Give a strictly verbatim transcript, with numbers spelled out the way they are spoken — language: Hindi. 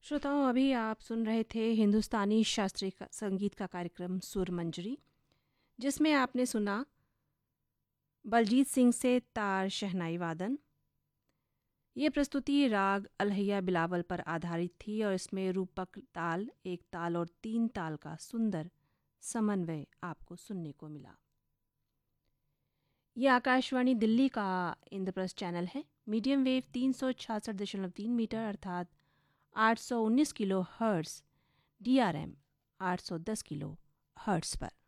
श्रोताओं, अभी आप सुन रहे थे हिंदुस्तानी शास्त्रीय का- संगीत का कार्यक्रम सुर मंजरी, जिसमें आपने सुना बलजीत सिंह से तार शहनाई वादन। ये प्रस्तुति राग अलहैया बिलावल पर आधारित थी और इसमें रूपक ताल, एक ताल और तीन ताल का सुंदर समन्वय आपको सुनने को मिला। ये आकाशवाणी दिल्ली का इंद्रप्रस्थ चैनल है। मीडियम वेव तीन सौ छियासठ दशमलव तीन मीटर अर्थात आठ सौ उन्नीस kilo hertz, D R M आठ सौ दस किलो हर्ट्स पर।